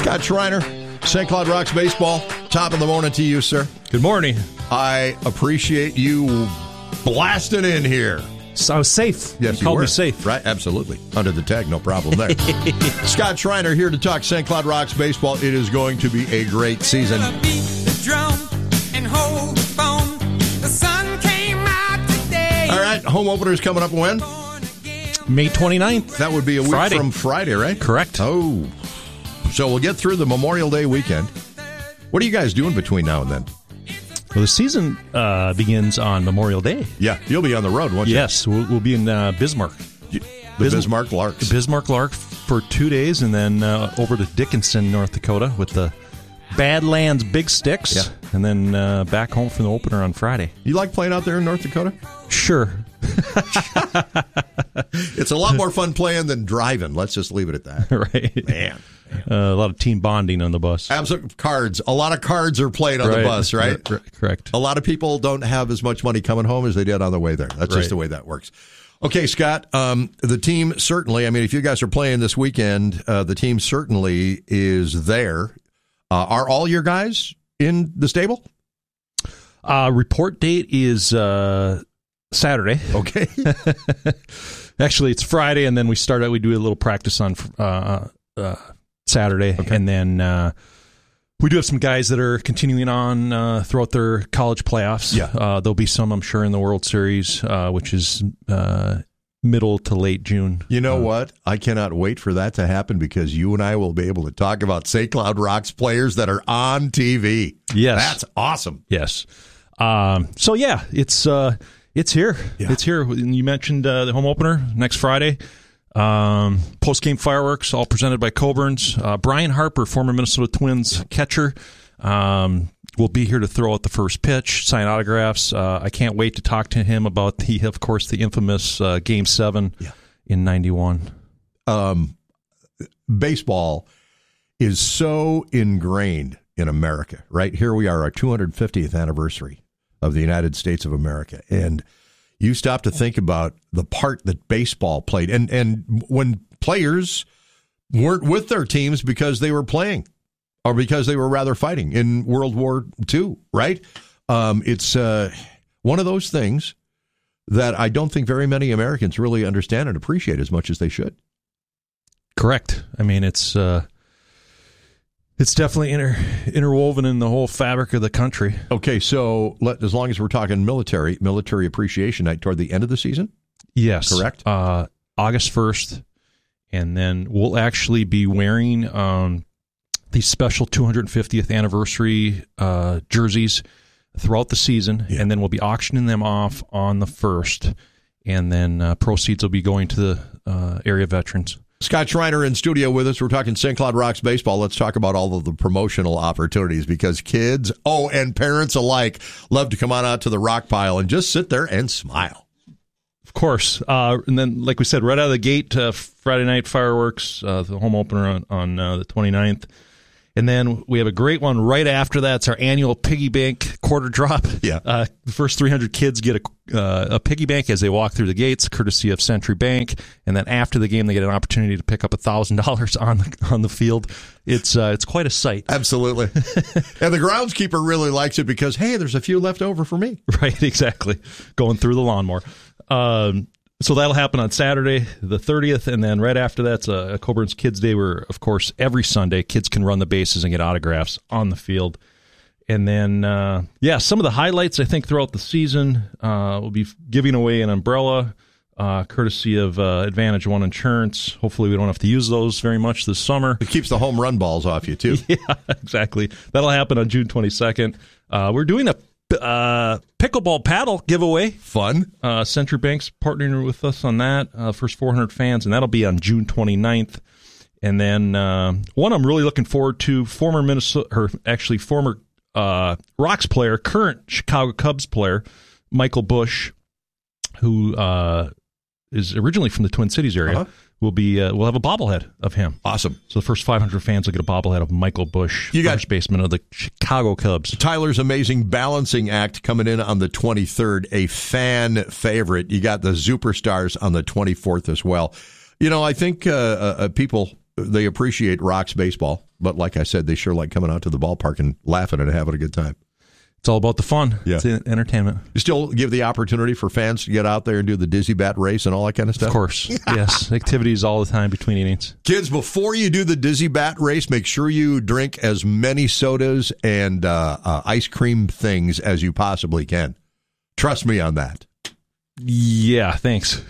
Scott Schreiner, St. Cloud Rocks Baseball. Top of the morning to you, sir. Good morning. I appreciate you blasting in here. So I was safe. Yes, you called were. me safe. Right, absolutely. Under the tag, no problem there. Scott Schreiner here to talk St. Cloud Rocks Baseball. It is going to be a great season. Beat the drum and hold the phone. The sun came out today. All right, home opener is coming up when? May 29th. That would be a week Friday. from Friday, right? Correct. Oh, so we'll get through the Memorial Day weekend. What are you guys doing between now and then? Well, the season begins on Memorial Day. Yeah, you'll be on the road, won't you? Yes, we'll be in Bismarck. The Bismarck Larks. Bismarck Lark for 2 days, and then over to Dickinson, North Dakota, with the Badlands Big Sticks, Yeah. and then back home for the opener on Friday. You like playing out there in North Dakota? Sure. It's a lot more fun playing than driving. Let's just leave it at that. Right. Man. A lot of team bonding on the bus. Absolute cards. A lot of cards are played on the bus, right? Correct. A lot of people don't have as much money coming home as they did on the way there. That's just the way that works. Okay, Scott, the team certainly, I mean, if you guys are playing this weekend, the team certainly is there. Are all your guys in the stable? Report date is Saturday. Okay. Actually, it's Friday, and then we do a little practice on Saturday, Okay. and then we do have some guys that are continuing on throughout their college playoffs. Yeah. There'll be some, I'm sure, in the World Series, which is middle to late June. You know what? I cannot wait for that to happen because you and I will be able to talk about St. Cloud Rocks players that are on TV. Yes. That's awesome. Yes. So, yeah, it's here. Yeah. It's here. You mentioned the home opener next Friday. Post-game fireworks, all presented by Coburn's. Brian Harper, former Minnesota Twins catcher, will be here to throw out the first pitch, sign autographs. I can't wait to talk to him about the infamous Game 7 in 91. Baseball is so ingrained in America, right? Here we are, our 250th anniversary of the United States of America. And you stop to think about the part that baseball played. And when players weren't with their teams because they were playing or because they were rather fighting in World War II, right? It's one of those things that I don't think very many Americans really understand and appreciate as much as they should. Correct. I mean, it's definitely interwoven in the whole fabric of the country. Okay, so as long as we're talking military appreciation night toward the end of the season? Yes. Correct? August 1st, and then we'll actually be wearing these special 250th anniversary jerseys throughout the season, and then we'll be auctioning them off on the 1st, and then proceeds will be going to the area veterans. Scott Schreiner in studio with us. We're talking St. Cloud Rocks baseball. Let's talk about all of the promotional opportunities because kids, and parents alike, love to come on out to the rock pile and just sit there and smile. Of course. And then, like we said, right out of the gate, Friday night fireworks, the home opener on the 29th. And then we have a great one right after that. It's our annual piggy bank quarter drop. Yeah. The first 300 kids get a piggy bank as they walk through the gates, courtesy of Century Bank. And then after the game, they get an opportunity to pick up $1,000 on the field. It's quite a sight. Absolutely. And the groundskeeper really likes it because, hey, there's a few left over for me. Right, exactly. Going through the lawnmower. So that'll happen on Saturday, the 30th, and then right after that's a Coburn's Kids Day where, of course, every Sunday kids can run the bases and get autographs on the field. And then, some of the highlights, I think, throughout the season, we'll be giving away an umbrella, courtesy of Advantage One Insurance. Hopefully we don't have to use those very much this summer. It keeps the home run balls off you, too. Yeah, exactly. That'll happen on June 22nd. We're doing a pickleball paddle giveaway. Fun. Century Bank's partnering with us on that. First 400 fans, and that'll be on June 29th. And then one I'm really looking forward to, former Rocks player, current Chicago Cubs player, Michael Bush, who is originally from the Twin Cities area. We'll have a bobblehead of him. Awesome. So the first 500 fans will get a bobblehead of Michael Bush, first baseman of the Chicago Cubs. Tyler's Amazing Balancing Act coming in on the 23rd, a fan favorite. You got the Superstars on the 24th as well. You know, I think people they appreciate Rocks baseball, but like I said, they sure like coming out to the ballpark and laughing and having a good time. It's all about the fun. Yeah. It's entertainment. You still give the opportunity for fans to get out there and do the Dizzy Bat race and all that kind of stuff? Of course. Yes. Activities all the time between innings. Kids, before you do the Dizzy Bat race, make sure you drink as many sodas and ice cream things as you possibly can. Trust me on that. Yeah, thanks.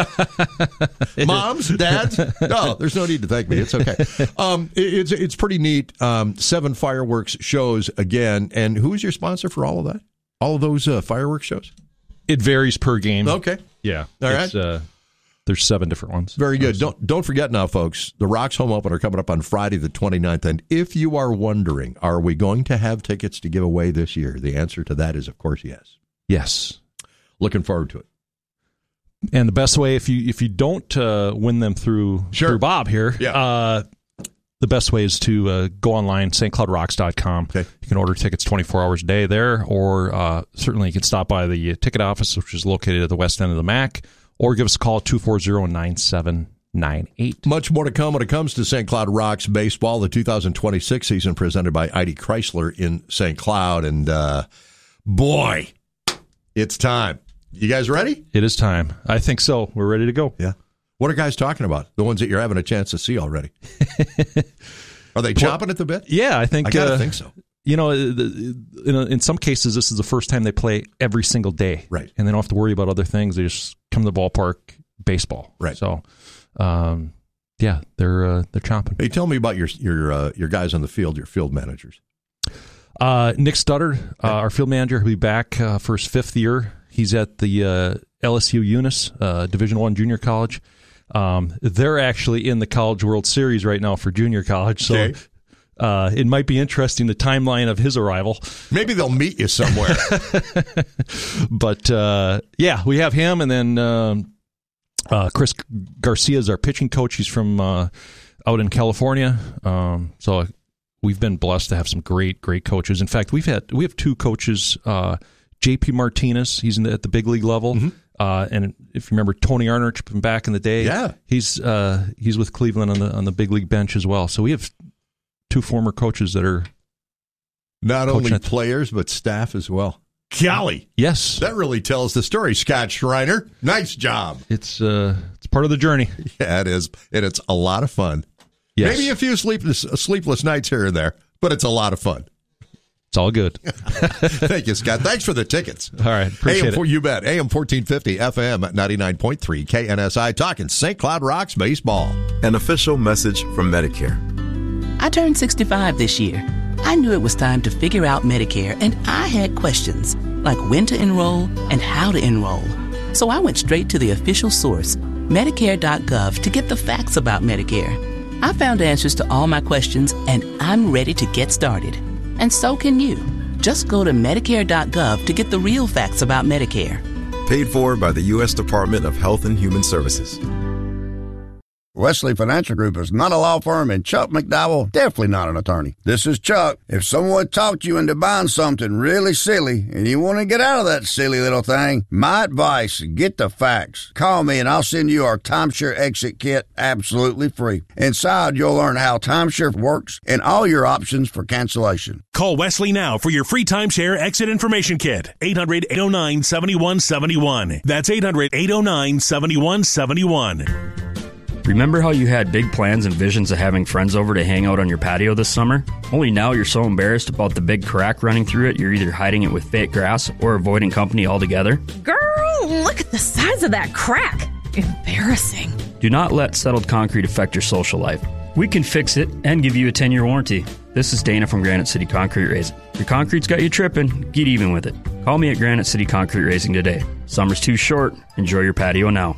Moms, dads, no, there's no need to thank me. It's okay. It's pretty neat. 7 fireworks shows again. And who is your sponsor for all of that? All of those fireworks shows? It varies per game. Okay. Yeah. All right. There's 7 different ones. Very good. Don't forget now, folks, the Rocks home opener coming up on Friday the 29th. And if you are wondering, are we going to have tickets to give away this year? The answer to that is, of course, yes. Yes. Looking forward to it. And the best way, if you don't win them through Bob here, the best way is to go online, stcloudrocks.com. Okay. You can order tickets 24 hours a day there, or certainly you can stop by the ticket office, which is located at the west end of the MAC, or give us a call at 240-9798. Much more to come when it comes to St. Cloud Rocks baseball, the 2026 season presented by ID Chrysler in St. Cloud. And boy, it's time. You guys ready? It is time. I think so. We're ready to go. Yeah. What are guys talking about? The ones that you're having a chance to see already. Are they chomping at the bit? Yeah, I gotta think so. You know, in some cases, this is the first time they play every single day. Right. And they don't have to worry about other things. They just come to the ballpark, baseball. Right. So, yeah, they're chomping. Hey, tell me about your guys on the field, your field managers. Nick Studdard, our field manager, will be back for his 5th year. He's at the LSU Eunice Division I Junior College. They're actually in the College World Series right now for junior college, so it might be interesting, the timeline of his arrival. Maybe they'll meet you somewhere. But, yeah, we have him, and then Chris Garcia is our pitching coach. He's from out in California. So we've been blessed to have some great coaches. In fact, we have 2 coaches, JP Martinez, he's at the big league level. Mm-hmm. And if you remember Tony Arnott from back in the day, he's with Cleveland on the big league bench as well. So we have 2 former coaches that are not only players but staff as well. Golly, yes, that really tells the story, Scott Schreiner. Nice job. It's part of the journey. Yeah, it is, and it's a lot of fun. Yes. Maybe a few sleepless nights here and there, but it's a lot of fun. It's all good. Thank you, Scott. Thanks for the tickets. All right. Appreciate it. You bet. AM 1450, FM 99.3, KNSI, talking St. Cloud Rocks baseball. An official message from Medicare. I turned 65 this year. I knew it was time to figure out Medicare, and I had questions, like when to enroll and how to enroll. So I went straight to the official source, Medicare.gov, to get the facts about Medicare. I found answers to all my questions, and I'm ready to get started. And so can you. Just go to Medicare.gov to get the real facts about Medicare. Paid for by the U.S. Department of Health and Human Services. Wesley Financial Group is not a law firm, and Chuck McDowell definitely not an attorney. This is Chuck. If someone talked you into buying something really silly and you want to get out of that silly little thing, my advice, get the facts. Call me and I'll send you our timeshare exit kit absolutely free. Inside, you'll learn how timeshare works and all your options for cancellation. Call Wesley now for your free timeshare exit information kit. 800-809-7171. That's 800-809-7171. Remember how you had big plans and visions of having friends over to hang out on your patio this summer? Only now you're so embarrassed about the big crack running through it, you're either hiding it with fake grass or avoiding company altogether? Girl, look at the size of that crack. Embarrassing. Do not let settled concrete affect your social life. We can fix it and give you a 10-year warranty. This is Dana from Granite City Concrete Raising. Your concrete's got you tripping, get even with it. Call me at Granite City Concrete Raising today. Summer's too short. Enjoy your patio now.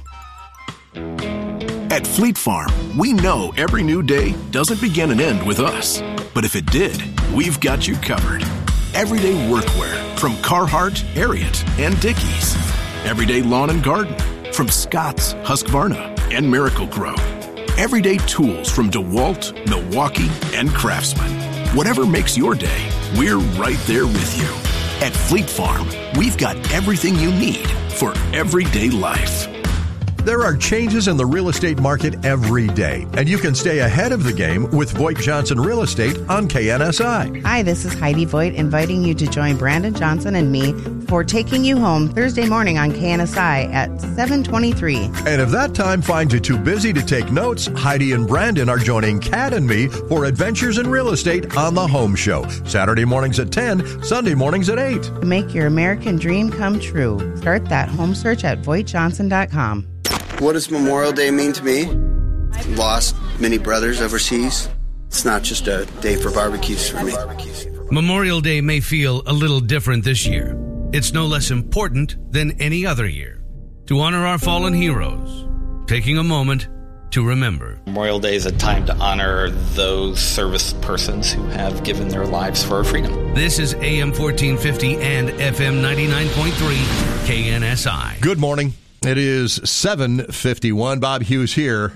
At Fleet Farm, we know every new day doesn't begin and end with us. But if it did, we've got you covered. Everyday workwear from Carhartt, Ariat, and Dickies. Everyday lawn and garden from Scott's, Husqvarna, and Miracle-Gro. Everyday tools from DeWalt, Milwaukee, and Craftsman. Whatever makes your day, we're right there with you. At Fleet Farm, we've got everything you need for everyday life. There are changes in the real estate market every day, and you can stay ahead of the game with Voigt Johnson Real Estate on KNSI. Hi, this is Heidi Voigt, inviting you to join Brandon Johnson and me for Taking You Home Thursday morning on KNSI at 7:23. And if that time finds you too busy to take notes, Heidi and Brandon are joining Kat and me for Adventures in Real Estate on the Home Show. Saturday mornings at 10, Sunday mornings at 8. To make your American dream come true, start that home search at VoigtJohnson.com. What does Memorial Day mean to me? Lost many brothers overseas. It's not just a day for barbecues for me. Memorial Day may feel a little different this year. It's no less important than any other year to honor our fallen heroes, taking a moment to remember. Memorial Day is a time to honor those service persons who have given their lives for our freedom. This is AM 1450 and FM 99.3 KNSI. Good morning. It is 7:51. Bob Hughes here.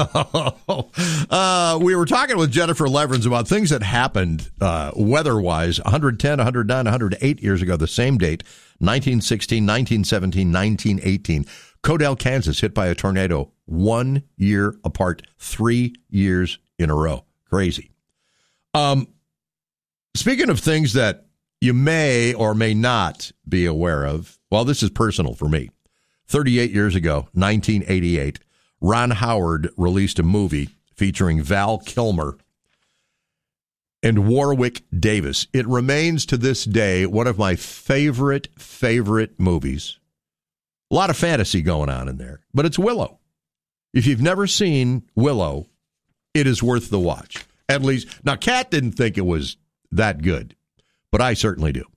We were talking with Jennifer Leverins about things that happened weather-wise 110, 109, 108 years ago, the same date, 1916, 1917, 1918. Codell, Kansas, hit by a tornado 1 year apart, 3 years in a row. Crazy. Speaking of things that you may or may not be aware of, well, this is personal for me. 38 years ago, 1988, Ron Howard released a movie featuring Val Kilmer and Warwick Davis. It remains to this day one of my favorite movies. A lot of fantasy going on in there, but it's Willow. If you've never seen Willow, it is worth the watch. At least, now, Kat didn't think it was that good, but I certainly do.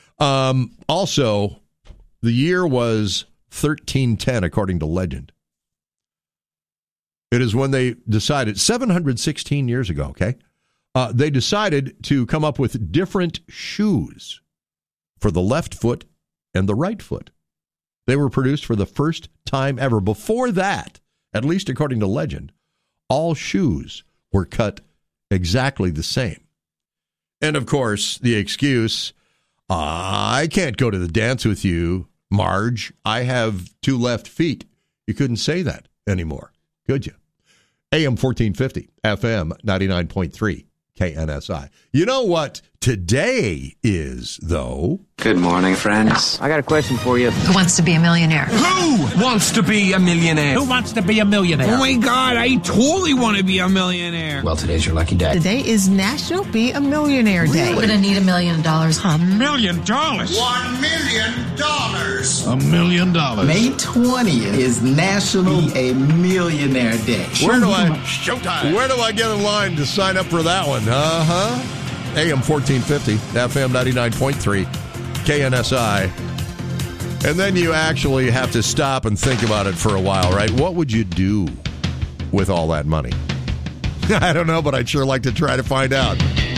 Also, the year was 1310, according to legend. It is when they decided, 716 years ago, okay? They decided to come up with different shoes for the left foot and the right foot. They were produced for the first time ever. Before that, at least according to legend, all shoes were cut exactly the same. And, of course, the excuse, I can't go to the dance with you, Marge. I have two left feet. You couldn't say that anymore, could you? AM 1450, FM 99.3, KNSI. You know what today is, though? Good morning, friends. I got a question for you. Who wants to be a millionaire? Who wants to be a millionaire? Who wants to be a millionaire? Oh my God, I totally want to be a millionaire. Well, today's your lucky day. Today is National Be a Millionaire Day. We're going to need $1 million. $1 million? $1 million. $1 million. May 20th is National Be a Millionaire Day. Where do I get in line to sign up for that one? AM 1450, FM 99.3, KNSI. And then you actually have to stop and think about it for a while, right? What would you do with all that money? I don't know, but I'd sure like to try to find out.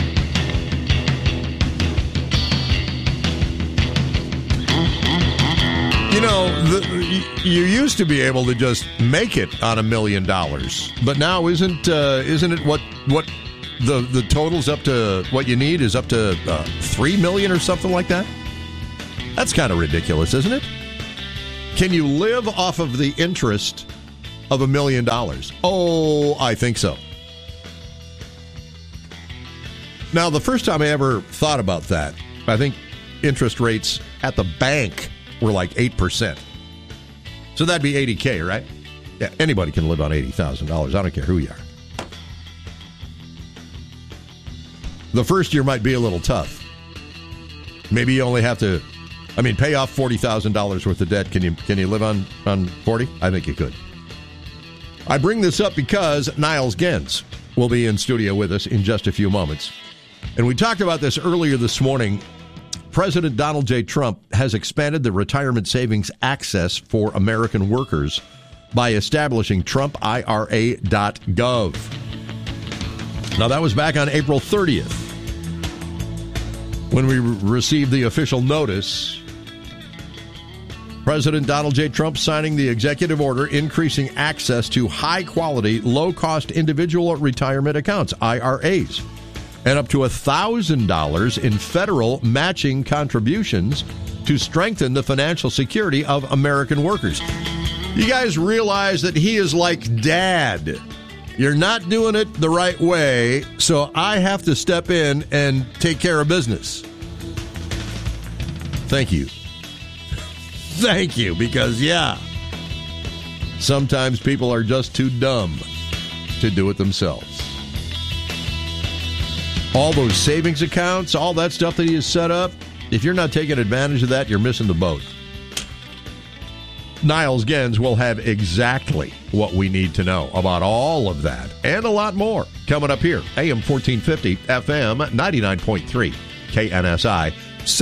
You know, you used to be able to just make it on $1 million, but now isn't it what the total's up to? What you need is up to $3 million or something like that? That's kind of ridiculous, isn't it? Can you live off of the interest of $1 million? Oh, I think so. Now, the first time I ever thought about that, I think interest rates at the bank were like 8%. So that'd be $80K, right? Yeah, anybody can live on $80,000. I don't care who you are. The first year might be a little tough. Maybe you only have to, pay off $40,000 worth of debt. Can you live on 40? I think you could. I bring this up because Niles Gens will be in studio with us in just a few moments. And we talked about this earlier this morning. President Donald J. Trump has expanded the retirement savings access for American workers by establishing TrumpIRA.gov. Now, that was back on April 30th when we received the official notice. President Donald J. Trump signing the executive order increasing access to high-quality, low-cost individual retirement accounts, IRAs, and up to $1,000 in federal matching contributions to strengthen the financial security of American workers. You guys realize that he is like Dad. You're not doing it the right way, so I have to step in and take care of business. Thank you. Thank you, because, yeah, sometimes people are just too dumb to do it themselves. All those savings accounts, all that stuff that he has set up, if you're not taking advantage of that, you're missing the boat. Niles Gens will have exactly what we need to know about all of that and a lot more coming up here. AM 1450, FM 99.3, KNSI,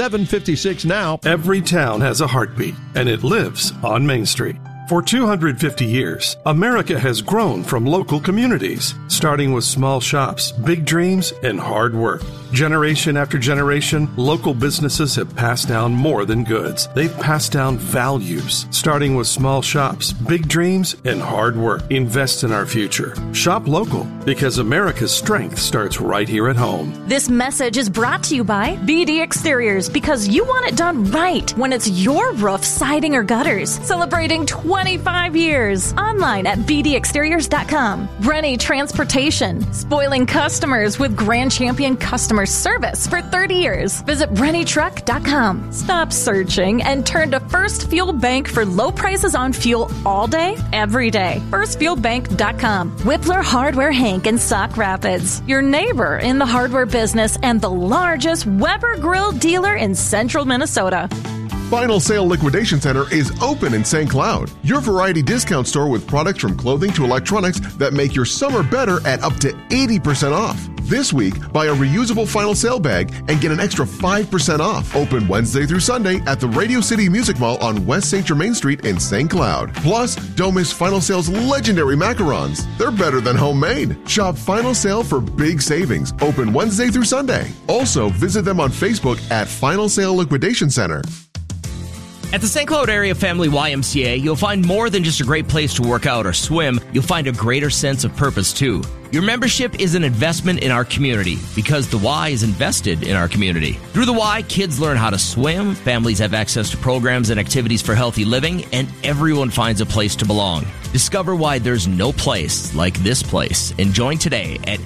7:56 now. Every town has a heartbeat, and it lives on Main Street. For 250 years, America has grown from local communities, starting with small shops, big dreams, and hard work. Generation after generation, local businesses have passed down more than goods. They've passed down values, starting with small shops, big dreams, and hard work. Invest in our future. Shop local, because America's strength starts right here at home. This message is brought to you by BD Exteriors, because you want it done right when it's your roof, siding, or gutters. Celebrating 25 years. Online at bdexteriors.com. Rennie Transportation, spoiling customers with Grand Champion customer service for 30 years. Visit rennietruck.com. Stop searching and turn to First Fuel Bank for low prices on fuel all day, every day. firstfuelbank.com. Whippler Hardware Hank in Sauk Rapids, your neighbor in the hardware business and the largest Weber Grill dealer in central Minnesota. Final Sale Liquidation Center is open in St. Cloud, your variety discount store with products from clothing to electronics that make your summer better at up to 80% off. This week, buy a reusable Final Sale bag and get an extra 5% off. Open Wednesday through Sunday at the Radio City Music Mall on West St. Germain Street in St. Cloud. Plus, don't miss Final Sale's legendary macarons. They're better than homemade. Shop Final Sale for big savings. Open Wednesday through Sunday. Also, visit them on Facebook at Final Sale Liquidation Center. At the St. Cloud Area Family YMCA, you'll find more than just a great place to work out or swim. You'll find a greater sense of purpose, too. Your membership is an investment in our community because the Y is invested in our community. Through the Y, kids learn how to swim, families have access to programs and activities for healthy living, and everyone finds a place to belong. Discover why there's no place like this place and join today at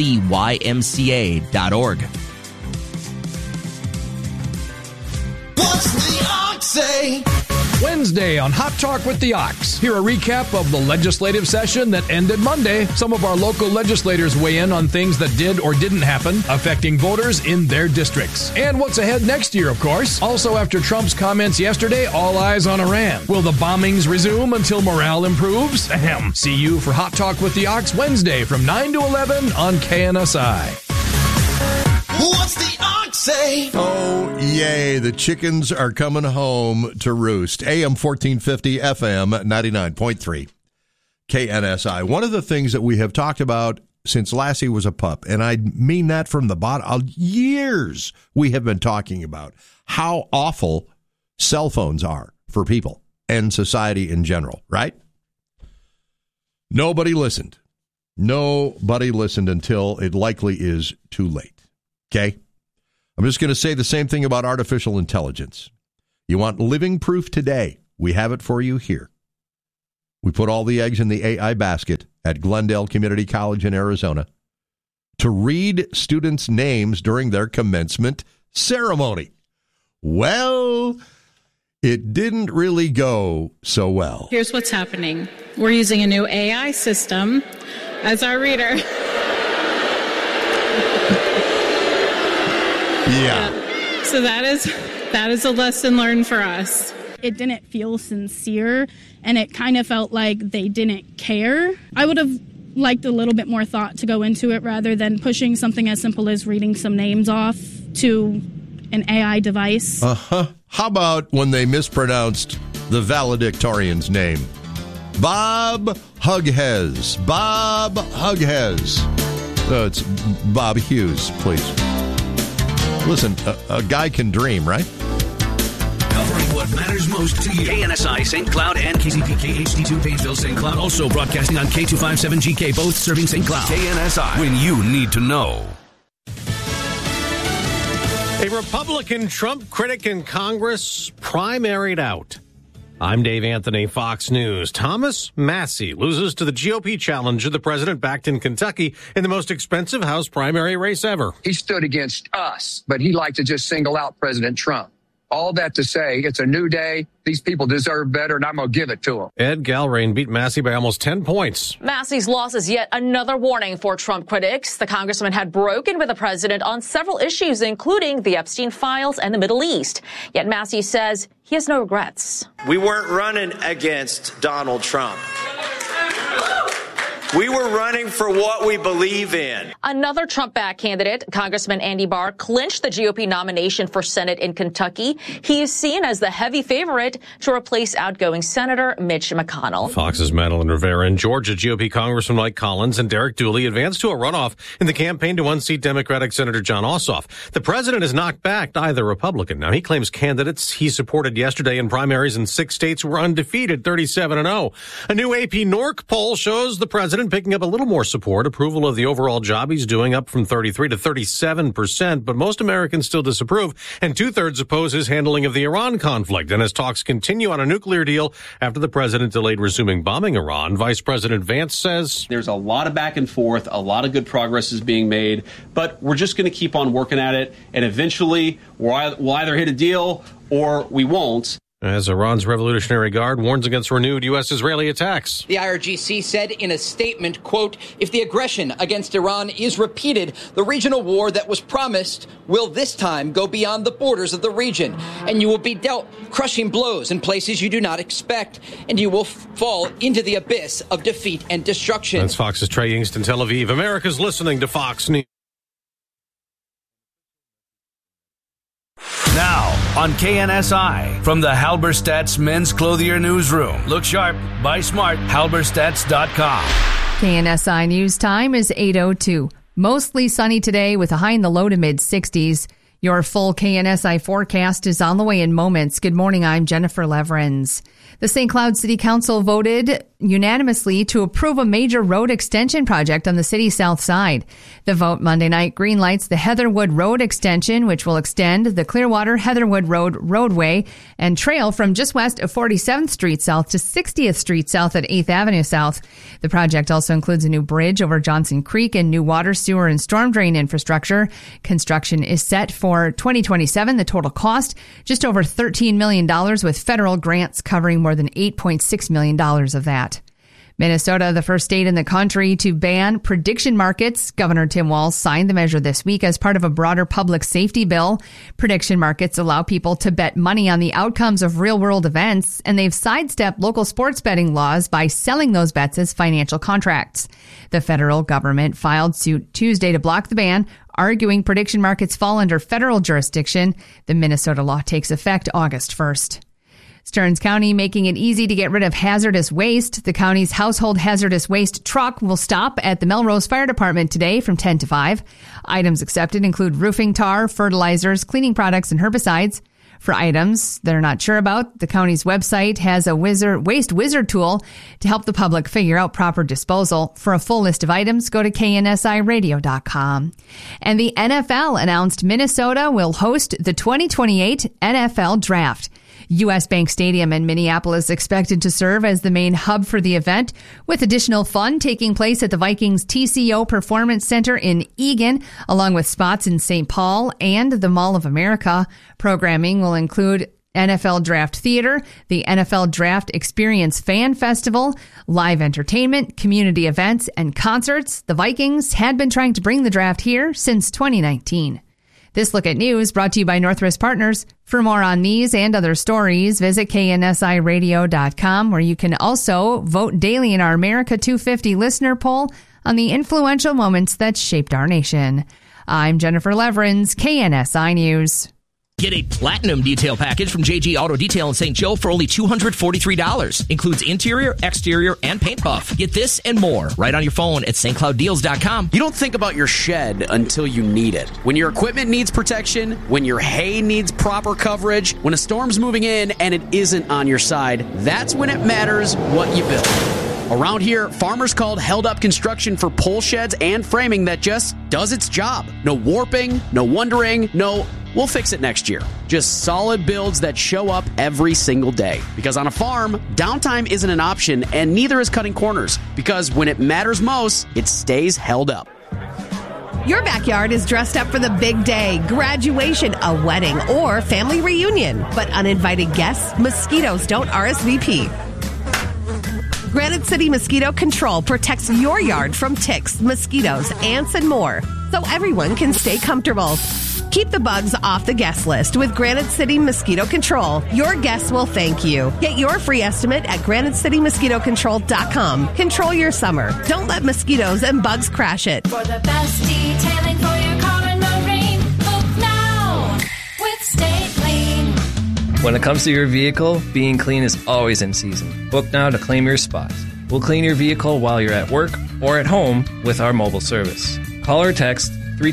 scymca.org. What's the Ox say? Wednesday on Hot Talk with the Ox. Hear a recap of the legislative session that ended Monday. Some of our local legislators weigh in on things that did or didn't happen, affecting voters in their districts. And what's ahead next year, of course. Also, after Trump's comments yesterday, all eyes on Iran. Will the bombings resume until morale improves? Ahem. See you for Hot Talk with the Ox Wednesday from 9 to 11 on KNSI. What's the Ox say? Oh, yay. The chickens are coming home to roost. AM 1450, FM 99.3, KNSI. One of the things that we have talked about since Lassie was a pup, and I mean that from the bottom, years we have been talking about how awful cell phones are for people and society in general, right? Nobody listened. Nobody listened until it likely is too late. Okay? I'm just going to say the same thing about artificial intelligence. You want living proof today? We have it for you here. We put all the eggs in the AI basket at Glendale Community College in Arizona to read students' names during their commencement ceremony. Well, it didn't really go so well. Here's what's happening. We're using a new AI system as our reader. Yeah. So that is a lesson learned for us. It didn't feel sincere, and it kind of felt like they didn't care. I would have liked a little bit more thought to go into it rather than pushing something as simple as reading some names off to an AI device. Uh-huh. How about when they mispronounced the valedictorian's name? Bob Hughes. Bob Hughes. It's Bob Hughes, please. Listen, a guy can dream, right? Covering what matters most to you. KNSI, St. Cloud, and KCPK HD2 Pageville, St. Cloud. Also broadcasting on K257GK, both serving St. Cloud. KNSI, when you need to know. A Republican Trump critic in Congress primaried out. I'm Dave Anthony, Fox News. Thomas Massie loses to the GOP challenger the president backed in Kentucky in the most expensive House primary race ever. He stood against us, but he liked to just single out President Trump. All that to say, it's a new day. These people deserve better, and I'm going to give it to them. Ed Galrain beat Massie by almost 10 points. Massie's loss is yet another warning for Trump critics. The congressman had broken with the president on several issues, including the Epstein files and the Middle East. Yet Massie says he has no regrets. We weren't running against Donald Trump. We were running for what we believe in. Another Trump-backed candidate, Congressman Andy Barr, clinched the GOP nomination for Senate in Kentucky. He is seen as the heavy favorite to replace outgoing Senator Mitch McConnell. Fox's Madeline Rivera and Georgia GOP Congressman Mike Collins and Derek Dooley advanced to a runoff in the campaign to unseat Democratic Senator John Ossoff. The president has not backed either Republican. Now, he claims candidates he supported yesterday in primaries in 6 states were undefeated, 37-0. A new AP NORC poll shows the president picking up a little more support, approval of the overall job he's doing up from 33 to 37%, but most Americans still disapprove, and 2/3 oppose his handling of the Iran conflict. And as talks continue on a nuclear deal after the president delayed resuming bombing Iran, Vice President Vance says there's a lot of back and forth, a lot of good progress is being made, but we're just going to keep on working at it, and eventually we'll either hit a deal or we won't. As Iran's Revolutionary Guard warns against renewed U.S.-Israeli attacks. The IRGC said in a statement, quote, if the aggression against Iran is repeated, the regional war that was promised will this time go beyond the borders of the region, and you will be dealt crushing blows in places you do not expect, and you will fall into the abyss of defeat and destruction. That's Fox's Trey Yingst in Tel Aviv. America's listening to Fox News. Now on KNSI from the Halberstadt's Men's Clothier Newsroom. Look sharp, buy smart, halberstadts.com. KNSI News Time is 8:02. Mostly sunny today with a high in the low to mid 60s. Your full KNSI forecast is on the way in moments. Good morning, I'm Jennifer Leverins. The St. Cloud City Council voted unanimously to approve a major road extension project on the city's south side. The vote Monday night greenlights the Heatherwood Road extension, which will extend the Clearwater Heatherwood Road roadway and trail from just west of 47th Street South to 60th Street South at 8th Avenue South. The project also includes a new bridge over Johnson Creek and new water, sewer, and storm drain infrastructure. Construction is set for 2027. The total cost, just over $13 million, with federal grants covering more than $8.6 million of that. Minnesota, the first state in the country to ban prediction markets. Governor Tim Walz signed the measure this week as part of a broader public safety bill. Prediction markets allow people to bet money on the outcomes of real-world events, and they've sidestepped local sports betting laws by selling those bets as financial contracts. The federal government filed suit Tuesday to block the ban, arguing prediction markets fall under federal jurisdiction. The Minnesota law takes effect August 1st. Stearns County making it easy to get rid of hazardous waste. The county's household hazardous waste truck will stop at the Melrose Fire Department today from 10 to 5. Items accepted include roofing tar, fertilizers, cleaning products, and herbicides. For items they're not sure about, the county's website has a waste wizard tool to help the public figure out proper disposal. For a full list of items, go to KNSIRadio.com. And the NFL announced Minnesota will host the 2028 NFL Draft. U.S. Bank Stadium in Minneapolis expected to serve as the main hub for the event, with additional fun taking place at the Vikings TCO Performance Center in Eagan, along with spots in St. Paul and the Mall of America. Programming will include NFL Draft Theater, the NFL Draft Experience Fan Festival, live entertainment, community events, and concerts. The Vikings had been trying to bring the draft here since 2019. This Look at News brought to you by Northwest Partners. For more on these and other stories, visit KNSIRadio.com, where you can also vote daily in our America 250 listener poll on the influential moments that shaped our nation. I'm Jennifer Leverins, KNSI News. Get a platinum detail package from JG Auto Detail in St. Joe for only $243. Includes interior, exterior, and paint buff. Get this and more right on your phone at stclouddeals.com. You don't think about your shed until you need it. When your equipment needs protection, when your hay needs proper coverage, when a storm's moving in and it isn't on your side, that's when it matters what you build. Around here, farmers called Held Up Construction for pole sheds and framing that just does its job. No warping, no wondering, no we'll fix it next year. Just solid builds that show up every single day. Because on a farm, downtime isn't an option, and neither is cutting corners. Because when it matters most, it stays held up. Your backyard is dressed up for the big day, graduation, a wedding, or family reunion. But uninvited guests, mosquitoes don't RSVP. Granite City Mosquito Control protects your yard from ticks, mosquitoes, ants, and more, so everyone can stay comfortable. Keep the bugs off the guest list with Granite City Mosquito Control. Your guests will thank you. Get your free estimate at GraniteCityMosquitoControl.com. Control your summer. Don't let mosquitoes and bugs crash it. For the best detailing for your car and marine, book now with Stay Clean. When it comes to your vehicle, being clean is always in season. Book now to claim your spot. We'll clean your vehicle while you're at work or at home with our mobile service. Call or text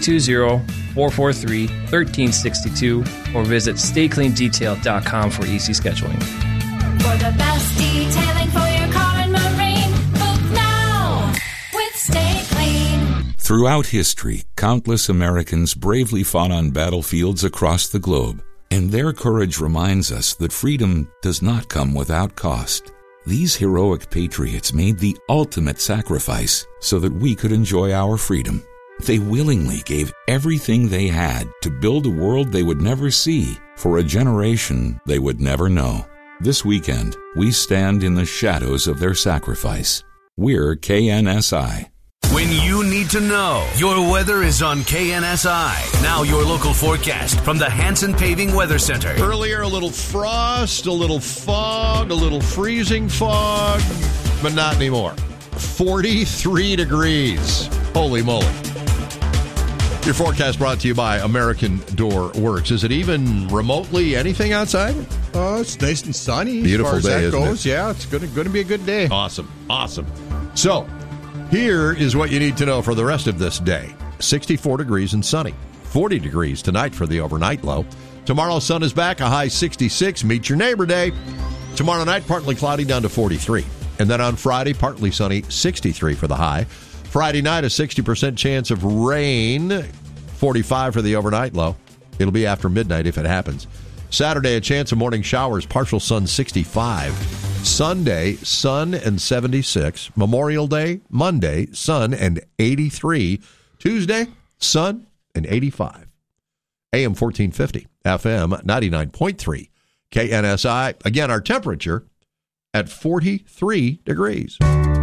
320-443-1362 or visit StayCleanDetail.com for easy scheduling. For the best detailing for your car and marine, book now with Stay Clean. Throughout history, countless Americans bravely fought on battlefields across the globe. And their courage reminds us that freedom does not come without cost. These heroic patriots made the ultimate sacrifice so that we could enjoy our freedom. They willingly gave everything they had to build a world they would never see for a generation they would never know. This weekend, we stand in the shadows of their sacrifice. We're KNSI. When you need to know, your weather is on KNSI. Now your local forecast from the Hanson Paving Weather Center. Earlier, a little frost, a little fog, a little freezing fog, but not anymore. 43 degrees. Holy moly. Your forecast brought to you by American Door Works. Is it even remotely anything outside? It's nice and sunny. Beautiful as far day, as that isn't goes. it? Yeah, it's going to be a good day. Awesome. So, here is what you need to know for the rest of this day. 64 degrees and sunny. 40 degrees tonight for the overnight low. Tomorrow, sun is back, a high 66. Meet your neighbor day. Tomorrow night, partly cloudy down to 43. And then on Friday, partly sunny, 63 for the high. Friday night, a 60% chance of rain, 45 for the overnight low. It'll be after midnight if it happens. Saturday, a chance of morning showers, partial sun, 65. Sunday, sun and 76. Memorial Day, Monday, sun and 83. Tuesday, sun and 85. AM 1450, FM 99.3. KNSI. Again, our temperature at 43 degrees.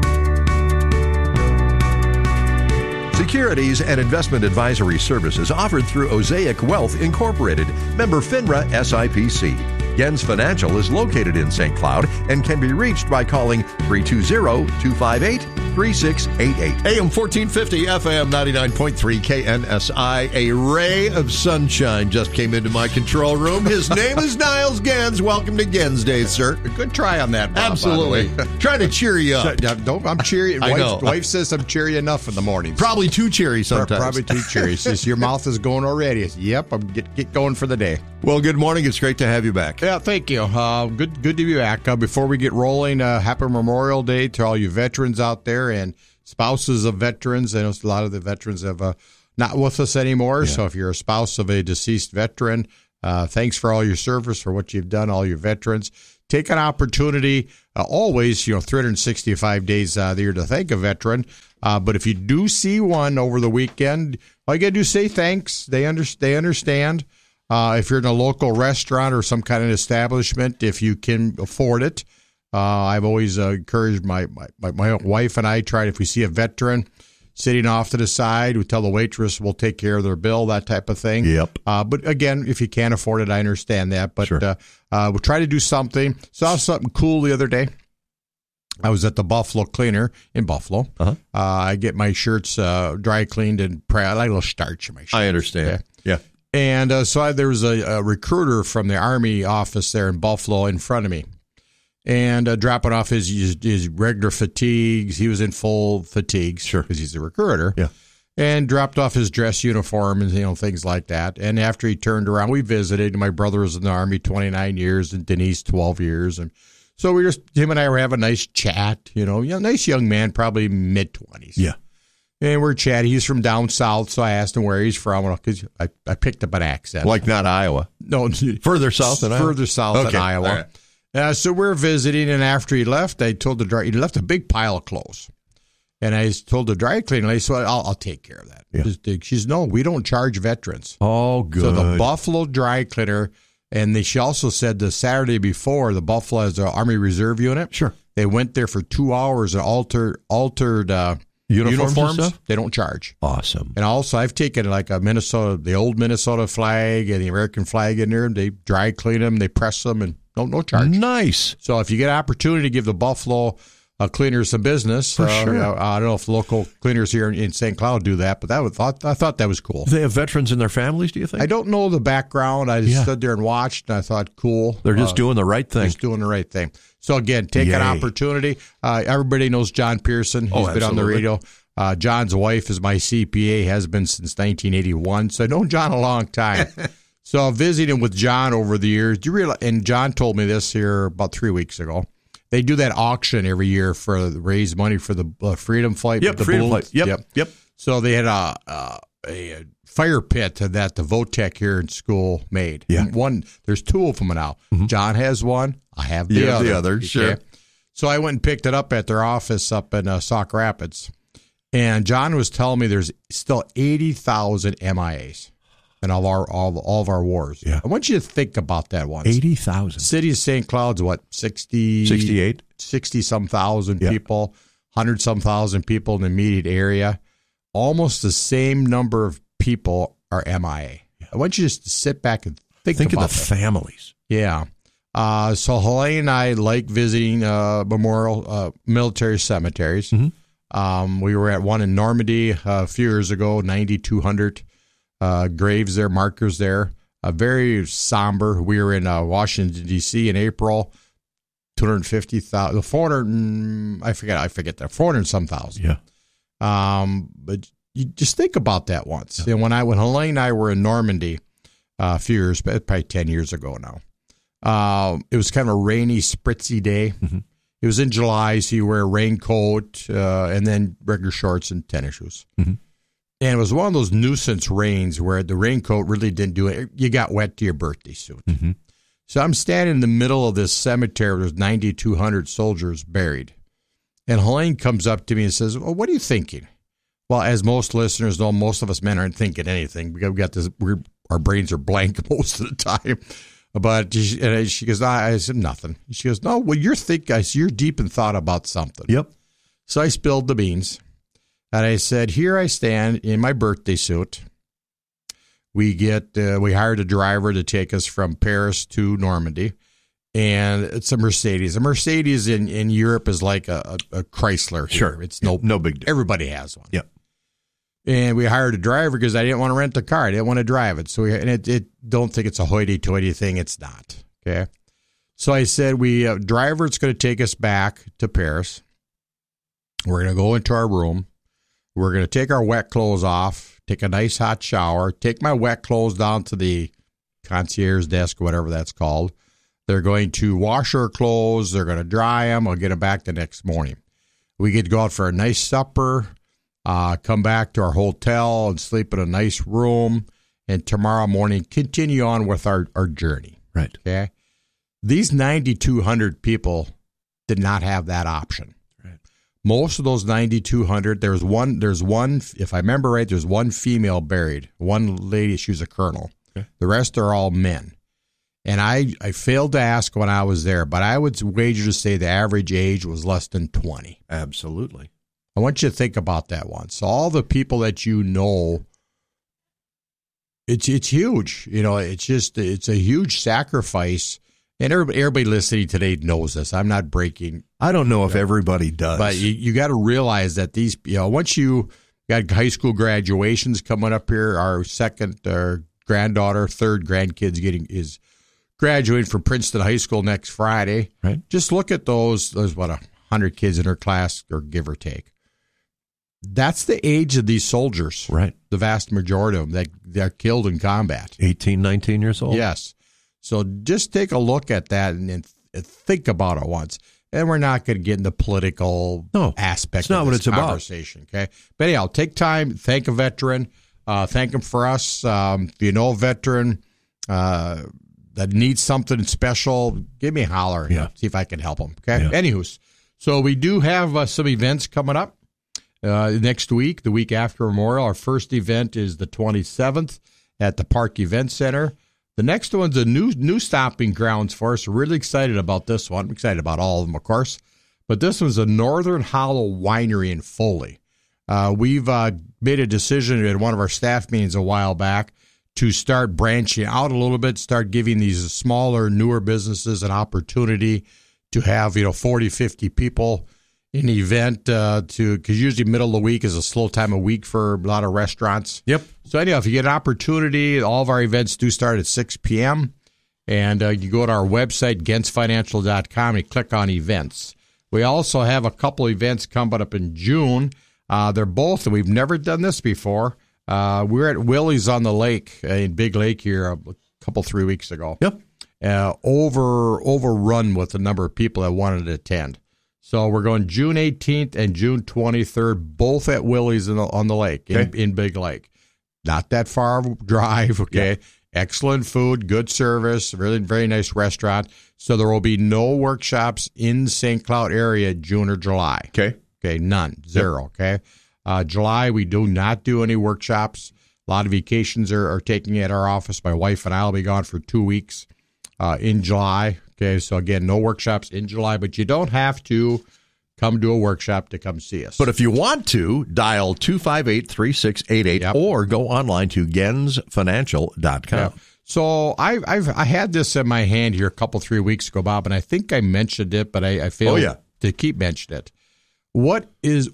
Securities and investment advisory services offered through Osaic Wealth Incorporated, member FINRA SIPC. Gens Financial is located in St. Cloud and can be reached by calling 320-258-3688. AM 1450, FM 99.3, KNSI. A ray of sunshine just came into my control room. His name is Niles Gens. Welcome to Gens Day, sir. Good try on that, Bob. Absolutely. Trying to cheer you up. I'm cheery. I know. Wife says I'm cheery enough in the mornings. Probably too cheery sometimes. Probably too cheery. Says your mouth is going already. Yep, I'm get going for the day. Well, good morning. It's great to have you back. Yeah, thank you. Good to be back. Before we get rolling, happy Memorial Day to all you veterans out there and spouses of veterans. I know a lot of the veterans have not with us anymore. Yeah. So if you're a spouse of a deceased veteran, thanks for all your service, for what you've done, all your veterans. Take an opportunity, always, 365 days a year to thank a veteran. But if you do see one over the weekend, all you got to do is say thanks. They understand. If you're in a local restaurant or some kind of establishment, if you can afford it, I've always encouraged my wife and I try, if we see a veteran sitting off to the side, we tell the waitress we'll take care of their bill, that type of thing. Yep. But again, if you can't afford it, I understand that. But sure. We'll try to do something. Saw something cool the other day. I was at the Buffalo Cleaner in Buffalo. Uh-huh. I get my shirts dry cleaned and I like a little starch in my shirts. I understand. Okay? Yeah. And there was a recruiter from the Army office there in Buffalo in front of me, and dropping off his regular fatigues. He was in full fatigues, sure, because he's a recruiter. Yeah, and dropped off his dress uniform and things like that. And after he turned around, we visited. My brother was in the Army 29 years, and Denise 12 years, and so him and I were having a nice chat. Nice young man, probably mid-20s. Yeah. And we're chatting. He's from down south, so I asked him where he's from because I picked up an accent. Like not Iowa. No, further south than Iowa. Further south than Iowa. Right. So we're visiting, and after he left, I told he left a big pile of clothes. And I told the dry cleaning lady, so I'll take care of that. Yeah. She says, no, we don't charge veterans. Oh, good. So the Buffalo dry cleaner, and she also said the Saturday before, the Buffalo has an Army Reserve unit. Sure. They went there for 2 hours and altered uniforms. They don't charge. Awesome. And also, I've taken like the old Minnesota flag and the American flag in there, and they dry clean them, they press them, and no charge. Nice. So if you get an opportunity to give the Buffalo cleaners some business, for sure. I don't know if the local cleaners here in St. Cloud do that, but I thought that was cool. Do they have veterans in their families, do you think? I don't know the background. I just stood there and watched, and I thought, cool. They're just doing the right thing. Just doing the right thing. So, again, take an opportunity. Everybody knows John Pearson. He's been on the radio. John's wife is my CPA, has been since 1981. So, I've known John a long time. So, visiting with John over the years, do you realize, and John told me this here about 3 weeks ago, they do that auction every year for raise money for the Freedom Flight. Yep, the Freedom Flight. Yep. So, they had a fire pit that the VOTEC here in school made. Yeah. There's 2 of them now. Mm-hmm. John has one. I have the other. The other, sure. So I went and picked it up at their office up in Sauk Rapids. And John was telling me there's still 80,000 MIAs in all of our wars. Yeah. I want you to think about that once. 80,000. City of St. Cloud's what, 68? 60-some thousand people, 100-some thousand people in the immediate area. Almost the same number of people are MIA. I want you just to sit back and think about of the families. Yeah. So Helene and I like visiting memorial military cemeteries. Mm-hmm. We were at one in Normandy a few years ago, 9,200 graves there, markers there. Very somber. We were in Washington, D.C. in April, 250,000, 400, I forget that, 400-some thousand. Yeah. But you just think about that once. Yeah. And when Helene and I were in Normandy a few years, probably 10 years ago now, it was kind of a rainy, spritzy day. Mm-hmm. It was in July, so you wear a raincoat and then regular shorts and tennis shoes. Mm-hmm. And it was one of those nuisance rains where the raincoat really didn't do it. You got wet to your birthday suit. Mm-hmm. So I'm standing in the middle of this cemetery where there's 9,200 soldiers buried. And Helene comes up to me and says, well, what are you thinking? Well, as most listeners know, most of us men aren't thinking anything. We got this. Our brains are blank most of the time. But she goes, I said nothing. She goes, no, well, you're deep in thought about something. Yep. So I spilled the beans. And I said, here I stand in my birthday suit. We hired a driver to take us from Paris to Normandy. And it's a Mercedes. A Mercedes in Europe is like a Chrysler here. Sure. It's no big deal. Everybody has one. Yep. And we hired a driver because I didn't want to rent the car. I didn't want to drive it. So don't think it's a hoity-toity thing. It's not. Okay. So I said, driver's going to take us back to Paris. We're going to go into our room. We're going to take our wet clothes off, take a nice hot shower, take my wet clothes down to the concierge desk, whatever that's called. They're going to wash our clothes. They're going to dry them. I'll get them back the next morning. We get to go out for a nice supper. Come back to our hotel and sleep in a nice room, and tomorrow morning continue on with our journey. Right. Okay. These 9,200 people did not have that option. Right. Most of those 9,200, there's one, if I remember right, there's one female buried. One lady, she was a colonel. Okay. The rest are all men. And I failed to ask when I was there, but I would wager to say the average age was less than 20. Absolutely. I want you to think about that once. So all the people that you know, it's huge. You know, it's a huge sacrifice. And everybody listening today knows this. I'm not breaking. I don't know if everybody does. But you got to realize that these, once you got high school graduations coming up here, our second granddaughter, third grandkid's is graduating from Princeton High School next Friday. Right. Just look at those 100 kids in her class, or give or take. That's the age of these soldiers. Right. The vast majority of them that are killed in combat. 18, 19 years old. Yes. So just take a look at that and think about it once. And we're not going to get in the political aspect not of what this it's about. conversation. Okay, but anyhow, take time, thank a veteran, thank him for us. If you know a veteran that needs something special, give me a holler. See if I can help them. Okay. Anywho, so we do have some events coming up next week, the week after Memorial. Our first event is the 27th at the Park Event Center. The next one's a new stopping grounds for us. We're really excited about this one. I'm excited about all of them, of course. But this one's a Northern Hollow Winery in Foley. We've made a decision at one of our staff meetings a while back to start branching out a little bit, start giving these smaller, newer businesses an opportunity to have 40, 50 people in the event because usually middle of the week is a slow time of week for a lot of restaurants. Yep. So anyhow, if you get an opportunity, all of our events do start at 6 p.m. And you go to our website, gentsfinancial.com, and click on events. We also have a couple events coming up in June. They're both, and we've never done this before. We were at Willie's on the Lake in Big Lake here 3 weeks ago. Yep. Overrun with the number of people that wanted to attend. So we're going June 18th and June 23rd, both at Willie's on the lake in Big Lake. Not that far of a drive, okay? Yeah. Excellent food, good service, really very nice restaurant. So there will be no workshops in St. Cloud area June or July. Okay, none, zero, okay? July, we do not do any workshops. A lot of vacations are taking at our office. My wife and I will be gone for 2 weeks in July. Okay, so again, no workshops in July, but you don't have to come to a workshop to come see us. But if you want to, dial 258-3688 or go online to gensfinancial.com. Yeah. So I had this in my hand here 3 weeks ago, Bob, and I think I mentioned it, but I failed to keep mentioning it. What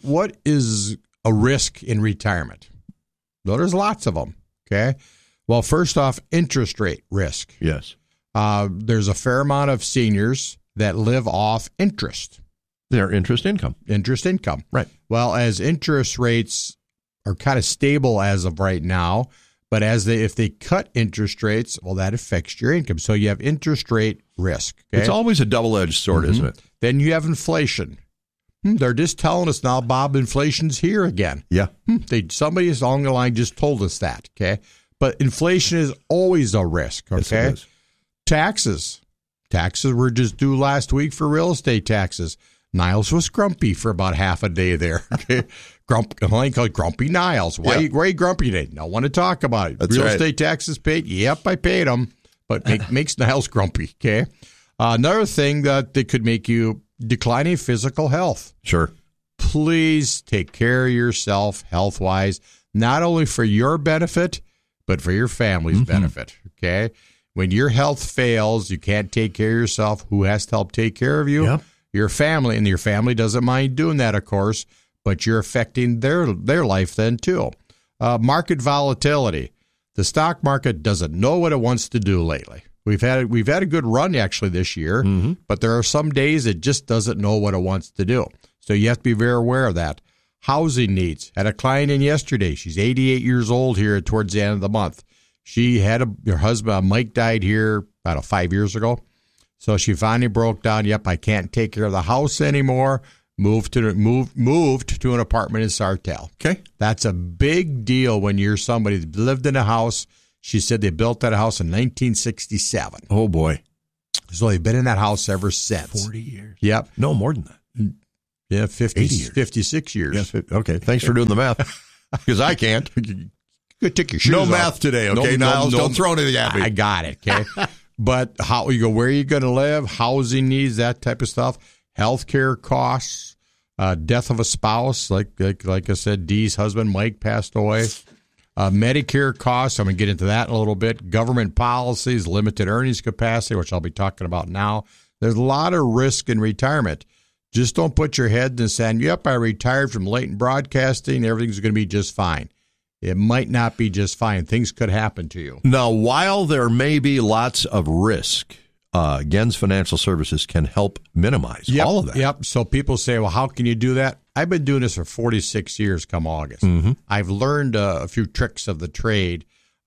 is a risk in retirement? Well, there's lots of them, okay? Well, first off, interest rate risk. Yes. There's a fair amount of seniors that live off interest. Their interest income. Interest income. Right. Well, as interest rates are kind of stable as of right now, but if they cut interest rates, well, that affects your income. So you have interest rate risk. Okay? It's always a double-edged sword, isn't it? Then you have inflation. They're just telling us now, Bob, inflation's here again. Yeah. Somebody along the line just told us that, okay? But inflation is always a risk, okay? Yes, it is. Taxes. Taxes were just due last week for real estate taxes. Niles was grumpy for about half a day there. Okay? I call it Grumpy Niles. Why are you grumpy today? Don't want to talk about it. That's real right. estate taxes paid? Yep, I paid them. But makes Niles grumpy, okay? Another thing that could make you declining physical health. Sure. Please take care of yourself health-wise, not only for your benefit, but for your family's benefit, okay? When your health fails, you can't take care of yourself. Who has to help take care of you? Yep. Your family, and your family doesn't mind doing that, of course, but you're affecting their life then too. Market volatility. The stock market doesn't know what it wants to do lately. We've had a good run actually this year, but there are some days it just doesn't know what it wants to do. So you have to be very aware of that. Housing needs. Had a client in yesterday. She's 88 years old here towards the end of the month. She had her husband, Mike, died here about 5 years ago. So she finally broke down. Yep, I can't take care of the house anymore. Moved to an apartment in Sartell. Okay. That's a big deal when you're somebody that lived in a house. She said they built that house in 1967. Oh, boy. So they've been in that house ever since. 40 years. Yep. No, more than that. Yeah, 50, 80 years. 56 years. Yes. Okay. Thanks for doing the math. Because I can't. You take your shoes no off. Math today, okay, Niles? Don't throw anything at me. I got it, okay? But how you go? Where are you going to live? Housing needs, that type of stuff. Healthcare costs, death of a spouse, like I said, Dee's husband Mike passed away. Medicare costs. I'm going to get into that in a little bit. Government policies, limited earnings capacity, which I'll be talking about now. There's a lot of risk in retirement. Just don't put your head in the sand. Yep, I retired from Leighton Broadcasting. Everything's going to be just fine. It might not be just fine. Things could happen to you. Now, while there may be lots of risk, Gens Financial Services can help minimize all of that. Yep. So people say, well, how can you do that? I've been doing this for 46 years come August. I've learned a few tricks of the trade.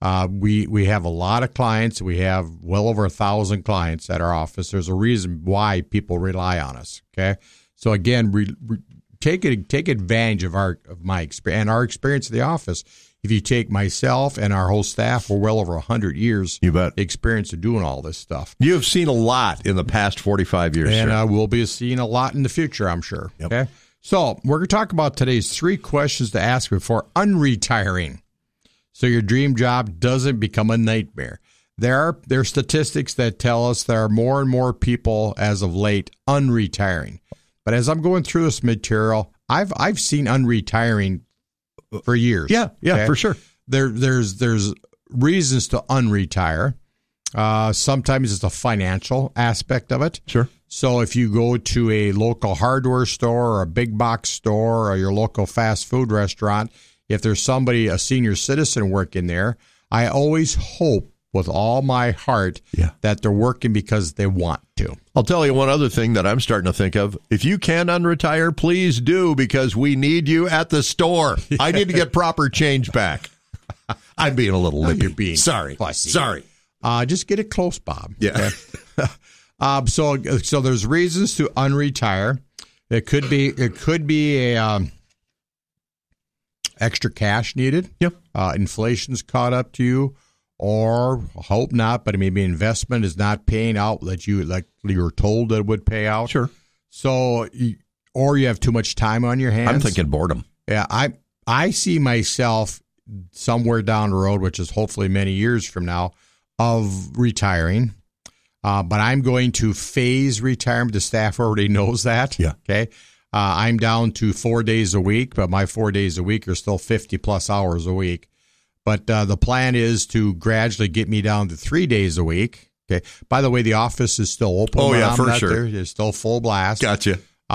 We have a lot of clients. We have well over 1,000 clients at our office. There's a reason why people rely on us. Okay, so again, take advantage of my experience and our experience at the office. If you take myself and our whole staff, we're well over 100 years experience of doing all this stuff. You have seen a lot in the past 45 years, and we'll be seeing a lot in the future, I'm sure. Yep. Okay, so we're going to talk about today's 3 questions to ask before unretiring, so your dream job doesn't become a nightmare. There are statistics that tell us there are more and more people as of late unretiring. But as I'm going through this material, I've seen unretiring for years. Yeah, okay? For sure. There's reasons to unretire. Sometimes it's a financial aspect of it. Sure. So if you go to a local hardware store or a big box store or your local fast food restaurant, if there's a senior citizen working there, I always hope with all my heart that they're working because they want to. I'll tell you one other thing that I'm starting to think of. If you can unretire, please do, because we need you at the store. I need to get proper change back. I'm being a little lippy. You're being sorry. Fussy. Sorry. Just get it close, Bob. Yeah. Okay? So there's reasons to unretire. It could be a extra cash needed. Yep. Inflation's caught up to you. Or hope not, but maybe investment is not paying out that you were told that it would pay out. Sure. So, or you have too much time on your hands. I'm thinking boredom. Yeah, I see myself somewhere down the road, which is hopefully many years from now, of retiring. But I'm going to phase retirement. The staff already knows that. Yeah. Okay. I'm down to 4 days a week, but my 4 days a week are still 50 plus hours a week. But the plan is to gradually get me down to 3 days a week. Okay. By the way, the office is still open. Oh, yeah, for sure. It's still full blast. Gotcha.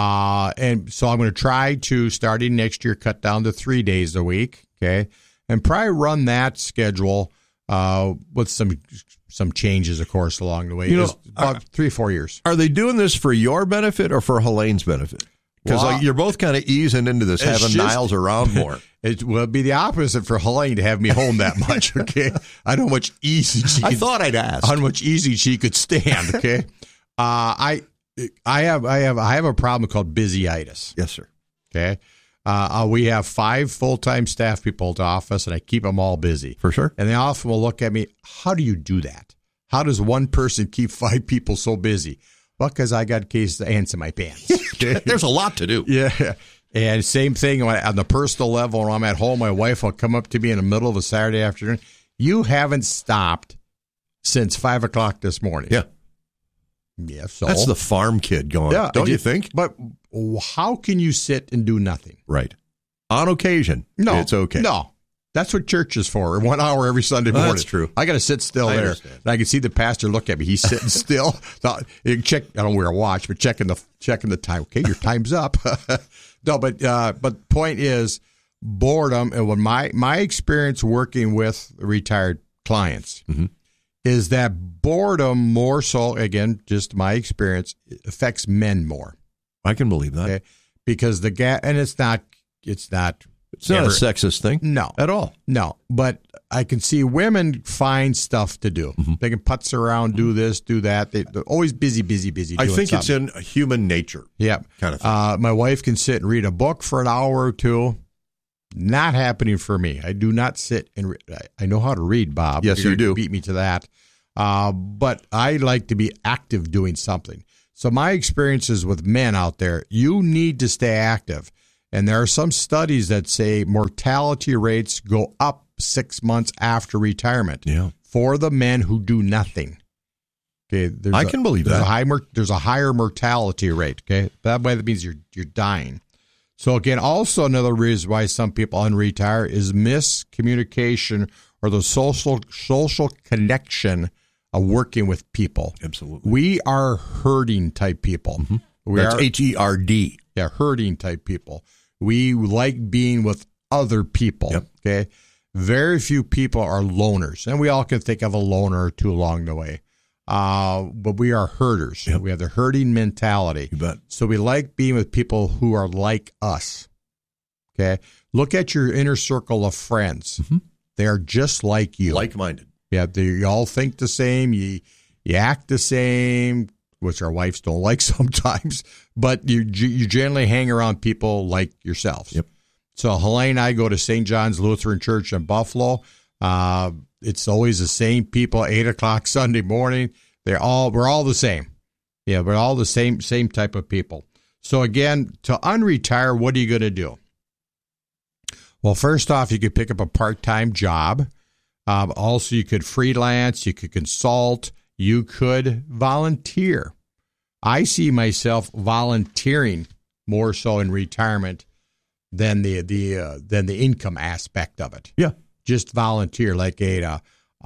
And so I'm going to try to, starting next year, cut down to 3 days a week. Okay. And probably run that schedule with some changes, of course, along the way. About 3 or 4 years. Are they doing this for your benefit or for Helene's benefit? Because you're both kind of easing into this, having Niles around more. It will be the opposite for Helene to have me home that much. Okay, I know how much easy I thought I'd ask how much easy she could stand. Okay, I have a problem called busyitis. Yes, sir. Okay, we have 5 full-time staff people at the office, and I keep them all busy for sure. And they often will look at me. How do you do that? How does one person keep 5 people so busy? Well, because I got cases of ants in my pants. There's a lot to do. Yeah. And same thing on the personal level. When I'm at home, my wife will come up to me in the middle of a Saturday afternoon. You haven't stopped since 5 o'clock this morning. Yeah. Yeah. So that's the farm kid going, don't you think? But how can you sit and do nothing? Right. On occasion. No. It's okay. No. That's what church is for. 1 hour every Sunday morning. That's true. I got to sit still there. And I can see the pastor look at me. He's sitting still. Check. I don't wear a watch, but checking the time. Okay, your time's up. No, but point is boredom. And when my experience working with retired clients is that boredom more so, again, just my experience, affects men more. I can believe that. Okay? Because the gap, and it's not a sexist thing. No. At all. No. But I can see women find stuff to do. They can putz around, do this, do that. They're always busy doing I think something. it's in human nature. Yeah. Kind of thing. My wife can sit and read a book for an hour or two. Not happening for me. I do not sit and read. I know how to read, Bob. Yes, you do. Beat me to that. But I like to be active doing something. So my experiences with men out there, you need to stay active. And there are some studies that say mortality rates go up 6 months after retirement for the men who do nothing. Okay, I can believe that. There's a higher mortality rate. Okay, that means you're dying. So again, also another reason why some people unretire is miscommunication or the social connection of working with people. Absolutely, we are herding type people. That's HERD. Yeah, herding type people. We like being with other people. Yep. Okay. Very few people are loners, and we all can think of a loner or two along the way. But we are herders. Yep. We have the herding mentality. You bet. So we like being with people who are like us. Okay. Look at your inner circle of friends. They are just like you. Like-minded. Yeah, you all think the same. You act the same, which our wives don't like sometimes. But you generally hang around people like yourselves. Yep. So Helene and I go to St. John's Lutheran Church in Buffalo. It's always the same people, 8 o'clock Sunday morning. We're all the same. Yeah, we're all the same type of people. So again, to unretire, what are you going to do? Well, first off, you could pick up a part-time job. Also, you could freelance, you could consult, you could volunteer. I see myself volunteering more so in retirement than the income aspect of it. Yeah, just volunteer, like the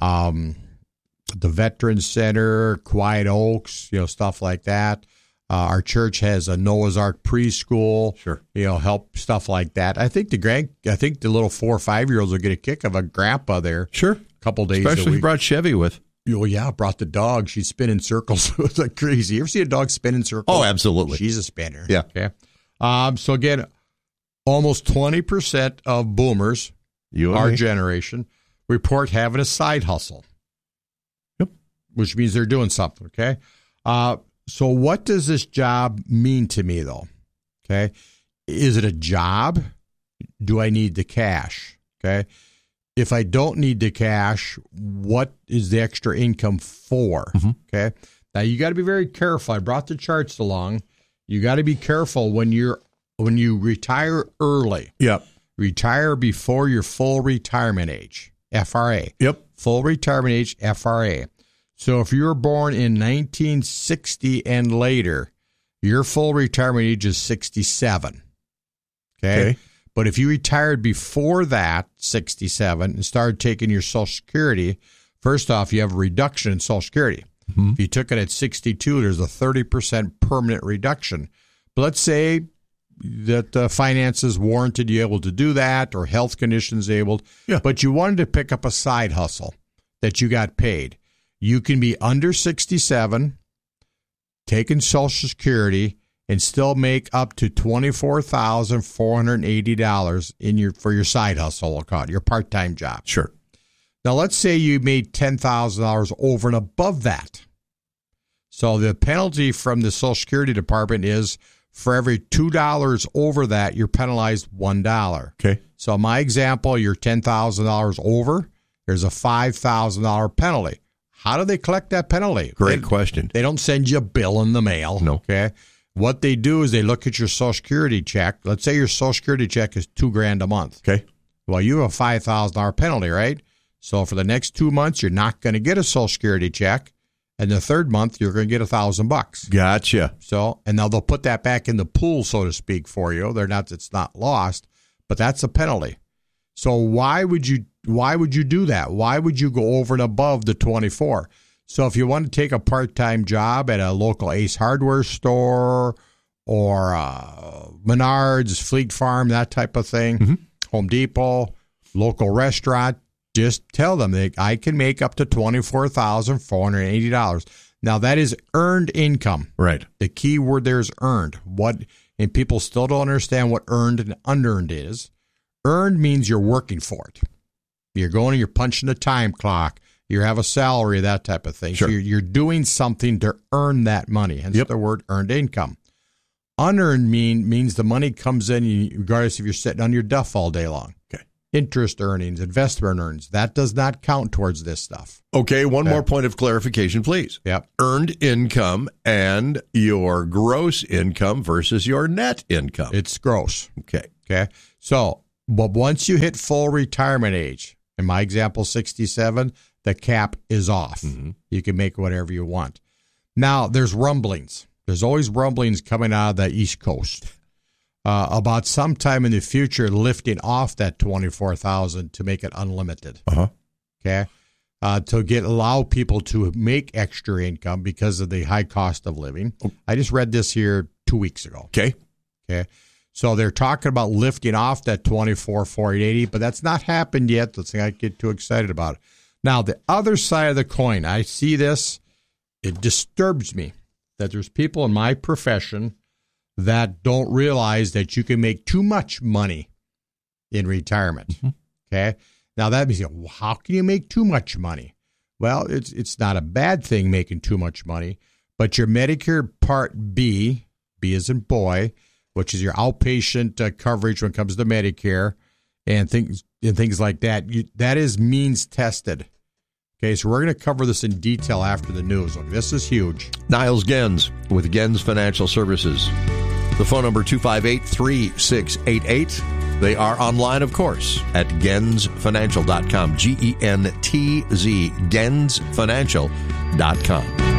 Veterans Center, Quiet Oaks, stuff like that. Our church has a Noah's Ark preschool. Sure, help stuff like that. I think the little 4 or 5-year-olds will get a kick of a grandpa there. Sure, a couple days, especially a week. if you brought Chevy with. Oh yeah, brought the dog. She's spinning circles. It's like crazy. You ever see a dog spinning circles? Oh, absolutely. She's a spinner. Yeah. Okay. So again, almost 20% of boomers, our generation, report having a side hustle. Yep. Which means they're doing something. Okay. So what does this job mean to me, though? Okay. Is it a job? Do I need the cash? Okay. If I don't need the cash, what is the extra income for? Mm-hmm. Okay. Now you got to be very careful. I brought the charts along. You got to be careful when you retire early. Yep. Retire before your full retirement age. FRA. Yep. Full retirement age, FRA. So if you were born in 1960 and later, your full retirement age is 67. Okay. But if you retired before that, 67, and started taking your Social Security, first off, you have a reduction in Social Security. Mm-hmm. If you took it at 62, there's a 30% permanent reduction. But let's say that finances warranted you able to do that, or health conditions able, but you wanted to pick up a side hustle that you got paid. You can be under 67, taking Social Security, and still make up to $24,480 for your side hustle, we'll call it, your part-time job. Sure. Now, let's say you made $10,000 over and above that. So the penalty from the Social Security Department is for every $2 over that, you're penalized $1. Okay. So my example, you're $10,000 over, there's a $5,000 penalty. How do they collect that penalty? Great question. They don't send you a bill in the mail. No. Okay. What they do is they look at your Social Security check. Let's say your Social Security check is $2,000 a month. Okay. Well, you have a $5,000 penalty, right? So for the next 2 months, you're not going to get a Social Security check, and the third month you're going to get $1,000. Gotcha. So, and now they'll put that back in the pool, so to speak, for you. It's not lost, but that's a penalty. So why would you do that? Why would you go over and above the 24? So if you want to take a part-time job at a local Ace Hardware store or Menards, Fleet Farm, that type of thing, Home Depot, local restaurant, just tell them that I can make up to $24,480. Now, that is earned income. Right. The key word there is earned. And people still don't understand what earned and unearned is. Earned means you're working for it. You're going and you're punching the time clock. You have a salary, that type of thing. Sure. So you're doing something to earn that money, hence the word earned income. Unearned means the money comes in regardless if you're sitting on your duff all day long. Okay. Interest earnings, investment earnings, that does not count towards this stuff. Okay, one more point of clarification, please. Yep. Earned income and your gross income versus your net income. It's gross. Okay. So, but once you hit full retirement age, in my example, 67, the cap is off. Mm-hmm. You can make whatever you want. Now, there's rumblings. There's always rumblings coming out of the East Coast about sometime in the future lifting off that $24,000 to make it unlimited. Okay, to allow people to make extra income because of the high cost of living. I just read this here 2 weeks ago. Okay. So they're talking about lifting off that $24,480, but that's not happened yet. Let's not get too excited about it. Now, the other side of the coin, I see this. It disturbs me that there's people in my profession that don't realize that you can make too much money in retirement. Okay. Now that means, well, how can you make too much money? Well, it's not a bad thing making too much money, but your Medicare Part B as in boy, which is your outpatient coverage when it comes to Medicare and things like that, that is means tested. Okay, so we're going to cover this in detail after the news. Look, this is huge. Niles Gens with Gens Financial Services. The phone number 258-3688. They are online, of course, at gensfinancial.com. GENTZ, gensfinancial.com.